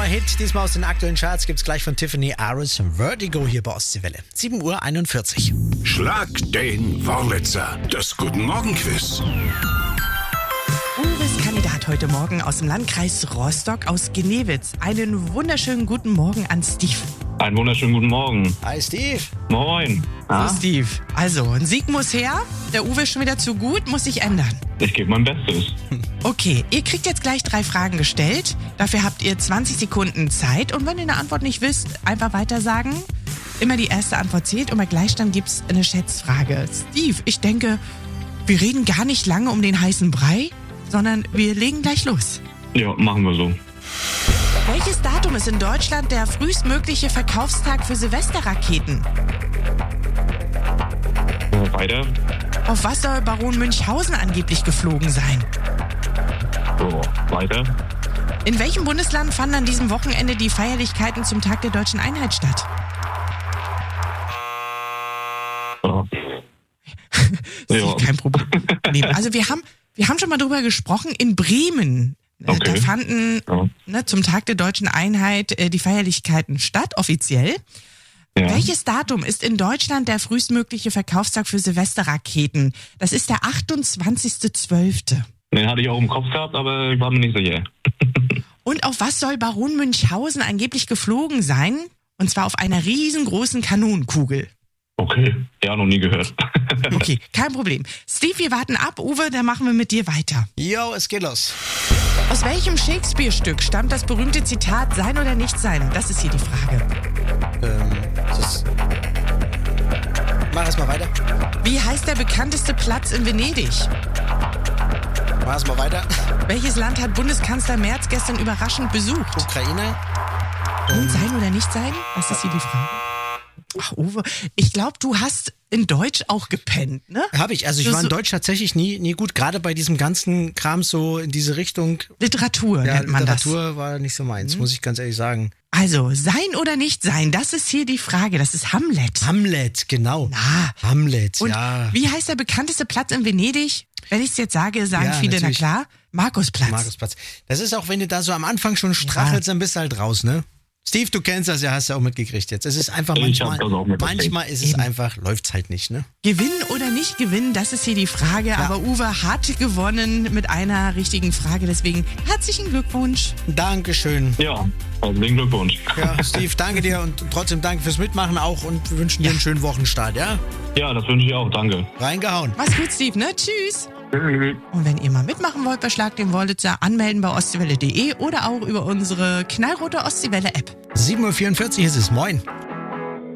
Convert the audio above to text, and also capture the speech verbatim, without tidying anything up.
Hit, diesmal aus den aktuellen Charts, gibt's gleich von Tiffany Aris Vertigo hier bei Ostseewelle. sieben Uhr einundvierzig. Schlag den Wurlitzer, das Guten Morgen Quiz. Uwes Kandidat heute Morgen aus dem Landkreis Rostock aus Gnewitz. Einen wunderschönen guten Morgen an Steve. Einen wunderschönen guten Morgen. Hi Steve. Moin. Ah, So Steve, also ein Sieg muss her. Der Uwe ist schon wieder zu gut, muss sich ändern. ich gebe mein Bestes. Okay, ihr kriegt jetzt gleich drei Fragen gestellt. Dafür habt ihr zwanzig Sekunden Zeit. Und wenn ihr eine Antwort nicht wisst, einfach weiter sagen. Immer die erste Antwort zählt und bei Gleichstand gibt's eine Schätzfrage. Steve, ich denke, wir reden gar nicht lange um den heißen Brei, sondern wir legen gleich los. Ja, machen wir so. Welches Datum ist in Deutschland der frühestmögliche Verkaufstag für Silvesterraketen? Äh, weiter. Auf was soll Baron Münchhausen angeblich geflogen sein? So, weiter. In welchem Bundesland fanden an diesem Wochenende die Feierlichkeiten zum Tag der Deutschen Einheit statt? So. Das Ja. ist kein Problem. Also wir haben, wir haben schon mal drüber gesprochen, in Bremen. äh, Okay. Da fanden Ja. ne, zum Tag der Deutschen Einheit äh, die Feierlichkeiten statt, offiziell. Ja. Welches Datum ist in Deutschland der frühestmögliche Verkaufstag für Silvesterraketen? Das ist der achtundzwanzigster zwölfter Den hatte ich auch im Kopf gehabt, aber ich war mir nicht sicher. Und auf was soll Baron Münchhausen angeblich geflogen sein? Und zwar auf einer riesengroßen Kanonenkugel. Okay, ja, noch nie gehört. Okay, kein Problem. Steve, wir warten ab. Uwe, dann machen wir mit dir weiter. Yo, es geht los. Aus welchem Shakespeare-Stück stammt das berühmte Zitat Sein oder nicht sein? Das ist hier die Frage. Ähm, das Mach erst mal weiter. Wie heißt der bekannteste Platz in Venedig? Mach erst mal weiter. Welches Land hat Bundeskanzler Merz gestern überraschend besucht? Ukraine. Und sein oder nicht sein? Das ist hier die Frage. Ach, Uwe, ich glaube, du hast in Deutsch auch gepennt, ne? Habe ich. Also ich Du war in so- Deutsch tatsächlich nie, nie gut. Gerade bei diesem ganzen Kram so in diese Richtung. Literatur Ja, nennt man das. Literatur war nicht so meins, muss ich ganz ehrlich sagen. Also, sein oder nicht sein, das ist hier die Frage. Das ist Hamlet. Hamlet, genau. Na. Hamlet, Und ja. wie heißt der bekannteste Platz in Venedig? Wenn ich es jetzt sage, sagen Ja, viele, natürlich. na klar, Markusplatz. Markusplatz. Das ist auch, wenn du da so am Anfang schon strachelst, dann bist du halt raus, ne? Steve, du kennst das ja, hast du auch mitgekriegt jetzt. Es ist einfach Ich manchmal, hab das auch mitgekriegt. manchmal ist es Eben. einfach, läuft's halt nicht, ne? Gewinnen oder nicht gewinnen, das ist hier die Frage. Aber Uwe hat gewonnen mit einer richtigen Frage. Deswegen herzlichen Glückwunsch. Dankeschön. Ja, herzlichen Glückwunsch. Ja, Steve, danke dir und trotzdem danke fürs Mitmachen auch und wir wünschen dir Ja. einen schönen Wochenstart, ja? Ja, das wünsche ich auch, danke. Reingehauen. Mach's gut, Steve, ne? Tschüss. Tschüss. Und wenn ihr mal mitmachen wollt bei Schlag den Wollitzer, anmelden bei ostseewelle punkt de oder auch über unsere knallrote Ostseewelle-App. sieben Uhr vierundvierzig ist es. Moin.